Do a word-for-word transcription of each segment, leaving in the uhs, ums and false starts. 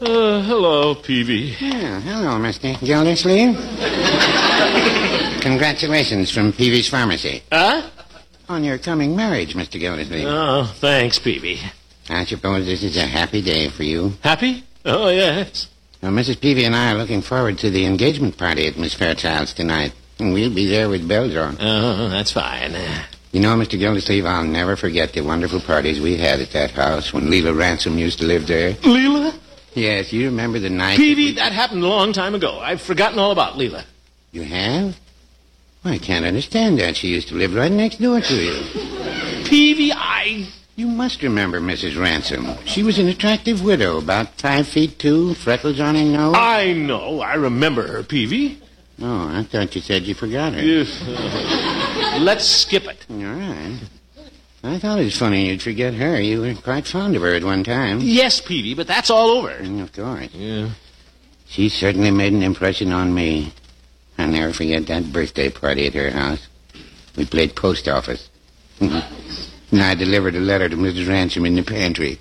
Uh, hello, Peavy. Yeah, hello, Mister Gildersleeve. Congratulations from Peavy's Pharmacy. Huh? On your coming marriage, Mister Gildersleeve. Oh, thanks, Peavy. I suppose this is a happy day for you. Happy? Oh, yes. Well, Missus Peavy and I are looking forward to the engagement party at Miss Fairchild's tonight. And we'll be there with bells on. Oh, that's fine. You know, Mister Gildersleeve, I'll never forget the wonderful parties we had at that house when Leela Ransom used to live there. Leela? Yes, you remember the night... Peavy, that, we... that happened a long time ago. I've forgotten all about Leela. You have? Well, I can't understand that. She used to live right next door to you. Peavy, I... You must remember Missus Ransom. She was an attractive widow, about five feet two, freckles on her nose. I know. I remember her, Peavy. Oh, I thought you said you forgot her. Yes. Uh, let's skip it. All right. I thought it was funny you'd forget her. You were quite fond of her at one time. Yes, Peavy, but that's all over. Mm, of course. Yeah. She certainly made an impression on me. I'll never forget that birthday party at her house. We played post office. And I delivered a letter to Missus Ransom in the pantry.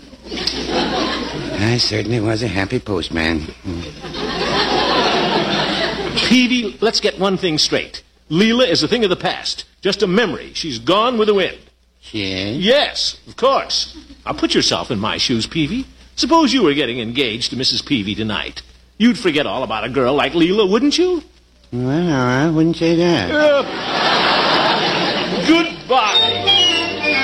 I certainly was a happy postman. Peavy, let's get one thing straight. Leela is a thing of the past. Just a memory. She's gone with the wind. She is? Yes, of course. Now put yourself in my shoes, Peavy. Suppose you were getting engaged to Missus Peavy tonight. You'd forget all about a girl like Leela, wouldn't you? Well, I wouldn't say that. Uh,